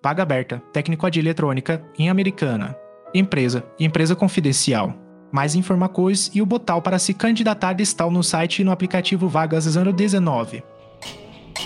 Vaga aberta, técnico de eletrônica, em Americana. Empresa confidencial. Mais informações e o botão para se candidatar estão no site e no aplicativo Vagas 019.